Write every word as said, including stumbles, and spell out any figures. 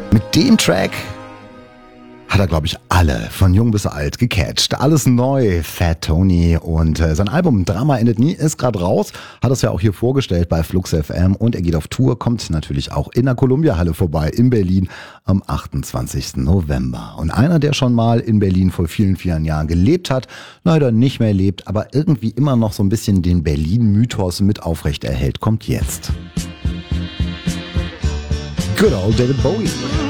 Mit dem Track hat er, glaube ich, alle, von jung bis alt, gecatcht. Alles neu, Fat Tony. Und äh, sein Album Drama endet nie ist gerade raus. Hat es ja auch hier vorgestellt bei Flux F M. Und er geht auf Tour, kommt natürlich auch in der Columbia-Halle vorbei in Berlin am achtundzwanzigsten November. Und einer, der schon mal in Berlin vor vielen, vielen Jahren gelebt hat, leider nicht mehr lebt, aber irgendwie immer noch so ein bisschen den Berlin-Mythos mit aufrecht erhält, kommt jetzt. Good old David Bowie.